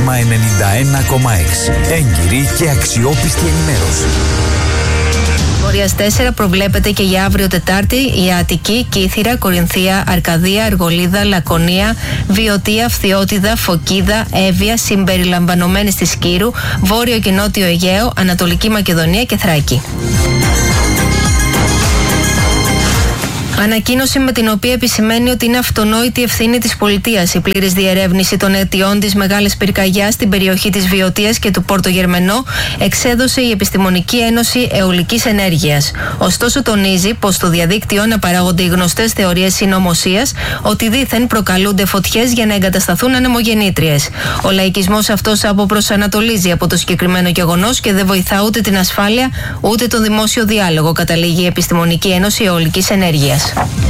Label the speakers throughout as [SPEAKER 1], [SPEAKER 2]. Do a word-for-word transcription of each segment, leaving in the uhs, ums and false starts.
[SPEAKER 1] Σίγμα ενενήντα ένα κόμμα έξι. Έγκυρη και αξιόπιστη ενημέρωση.
[SPEAKER 2] Βόρειας τέσσερα προβλέπεται και για αύριο Τετάρτη η Αττική, Κύθυρα, Κορινθία, Αρκαδία, Αργολίδα, Λακωνία, Βιωτία, Φθιώτιδα, Φωκίδα, Εύβοια, συμπεριλαμβανομένης της Κύρου, Βόρειο και Νότιο Αιγαίο, Ανατολική Μακεδονία και Θράκη. Ανακοίνωση με την οποία επισημαίνει ότι είναι αυτονόητη ευθύνη της πολιτείας η πλήρης διερεύνηση των αιτιών της μεγάλης πυρκαγιάς στην περιοχή της Βιωτίας και του Πόρτο Γερμενό, εξέδωσε η Επιστημονική Ένωση Αιωλικής Ενέργειας. Ωστόσο, τονίζει πως στο διαδίκτυο αναπαράγονται οι γνωστές θεωρίες συνωμοσίας ότι δήθεν προκαλούνται φωτιές για να εγκατασταθούν ανεμογεννήτριες. Ο λαϊκισμός αυτός αποπροσανατολίζει από το συγκεκριμένο γεγονός και δεν βοηθά ούτε την ασφάλεια ούτε τον δημόσιο διάλογο, καταλήγει η Επιστημονική Ένωση Αιωλικής Ενέργειας.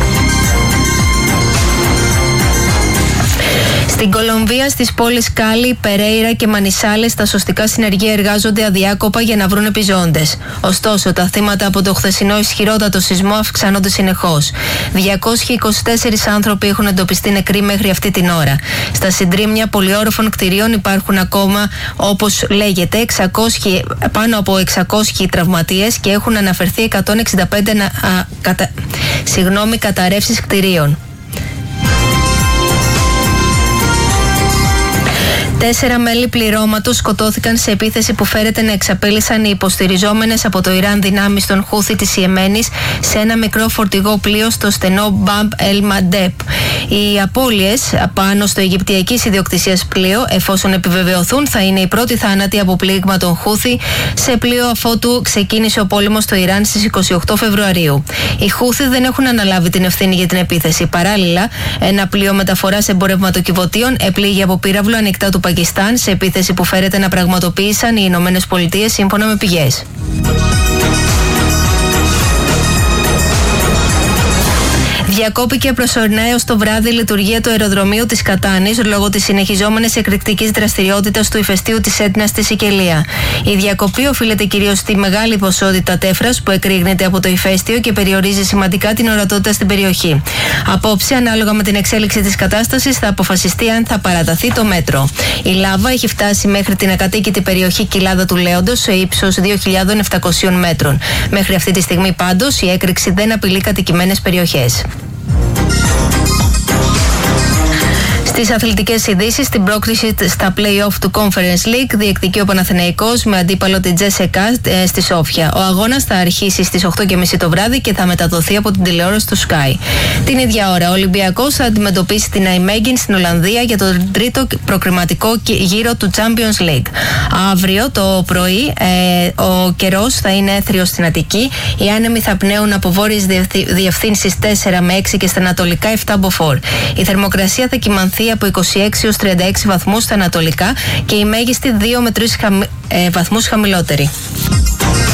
[SPEAKER 2] Στην Κολομβία, στις πόλεις Κάλι, Περέιρα και Μανισάλες, τα σωστικά συνεργεία εργάζονται αδιάκοπα για να βρουν επιζώντες. Ωστόσο, τα θύματα από το χθεσινό ισχυρότατο σεισμό αυξάνονται συνεχώς. διακόσιοι είκοσι τέσσερις άνθρωποι έχουν εντοπιστεί νεκροί μέχρι αυτή την ώρα. Στα συντρίμμια πολυόροφων κτηρίων υπάρχουν ακόμα, όπως λέγεται, εξακόσιοι, πάνω από εξακόσιοι τραυματίες και έχουν αναφερθεί εκατόν εξήντα πέντε α, κατα, συγγνώμη, καταρρεύσεις κτηρίων. Τέσσερα μέλη πληρώματος σκοτώθηκαν σε επίθεση που φέρεται να εξαπέλυσαν οι υποστηριζόμενες από το Ιράν δυνάμεις των Χούθη της Ιεμένης σε ένα μικρό φορτηγό πλοίο στο στενό Μπαμπ Ελ Μαντέπ. Οι απώλειες πάνω στο αιγυπτιακής ιδιοκτησίας πλοίο, εφόσον επιβεβαιωθούν, θα είναι η πρώτη θάνατη από πλήγμα των Χούθη σε πλοίο αφότου ξεκίνησε ο πόλεμος στο Ιράν στις είκοσι οκτώ Φεβρουαρίου. Οι Χούθη δεν έχουν αναλάβει την ευθύνη για την επίθεση. Παράλληλα, ένα πλοίο μεταφοράς εμπορευματοκιβωτίων επλήγει από πύραυλο ανοιχτά του Πακιστάν σε επίθεση που φέρεται να πραγματοποίησαν οι Ηνωμένες Πολιτείες σύμφωνα με πηγές. Διακόπηκε προσωρινά έως το βράδυ η λειτουργία του αεροδρομίου της Κατάνης λόγω της συνεχιζόμενης εκρηκτικής δραστηριότητας του ηφαιστείου της Έτνας στη Σικελία. Η διακοπή οφείλεται κυρίως στη μεγάλη ποσότητα τέφρας που εκρήγνεται από το ηφαίστειο και περιορίζει σημαντικά την ορατότητα στην περιοχή. Απόψε, ανάλογα με την εξέλιξη της κατάστασης, θα αποφασιστεί αν θα παραταθεί το μέτρο. Η λάβα έχει φτάσει μέχρι την ακατοίκητη περιοχή Κοιλάδα του Λέοντος σε ύψος δύο χιλιάδες επτακόσια μέτρων. Μέχρι αυτή τη στιγμή, πάντως, η έκρηξη δεν απειλεί κατοικημένες περιοχές. Στις αθλητικές ειδήσεις, στην πρόκριση στα play-off του Conference League διεκδικεί ο Παναθηναϊκός με αντίπαλο την Τζέσσεκα ε, στη Σόφια. Ο αγώνας θα αρχίσει στις οκτώ και μισή το βράδυ και θα μεταδοθεί από την τηλεόραση του Sky. Την ίδια ώρα, ο Ολυμπιακός θα αντιμετωπίσει την Αϊμέγγιν στην Ολλανδία για τον τρίτο προκριματικό γύρο του Champions League. Αύριο το πρωί ε, ο καιρός θα είναι έθριος στην Αττική. Οι άνεμοι θα πνέουν από βόρειες διευθύνσεις τέσσερα με έξι και στα ανατολικά επτά μποφόρ. Η θερμοκρασία θα κυμανθεί από είκοσι έξι έως τριάντα έξι βαθμούς στα ανατολικά και η μέγιστη δύο με τρεις χαμη... ε, βαθμούς χαμηλότερη.